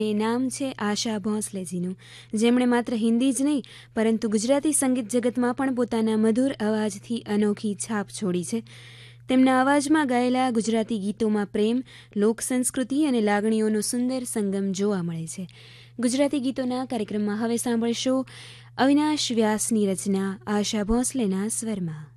નામ છે આશા ભોંસલેજીનું, જેમણે માત્ર હિન્દી જ નહીં પરંતુ ગુજરાતી સંગીત જગતમાં પણ પોતાના મધુર અવાજથી અનોખી છાપ છોડી છે. તેમના અવાજમાં ગાયેલા ગુજરાતી ગીતોમાં પ્રેમ, લોક સંસ્કૃતિ અને લાગણીઓનો સુંદર સંગમ જોવા મળે છે. ગુજરાતી ગીતોના કાર્યક્રમમાં હવે સાંભળશો અવિનાશ વ્યાસની રચના આશા ભોંસલેના સ્વરમાં.